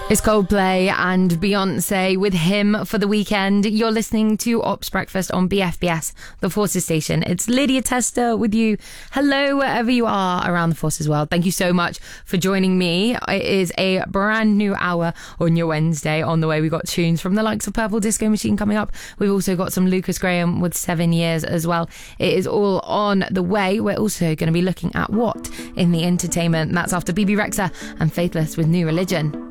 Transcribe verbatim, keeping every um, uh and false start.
It's Coldplay and Beyonce with Him for the Weekend. You're listening to Ops Breakfast on B F B S, the Forces station. It's Lydia Tester with you. Hello, wherever you are around the Forces world. Thank you so much for joining me. It is a brand new hour on your Wednesday. On the way, we've got tunes from the likes of Purple Disco Machine coming up. We've also got some Lucas Graham with Seven Years as well. It is all on the way. We're also going to be looking at what in the entertainment. That's after B B Rexha and Faithless with New Religion.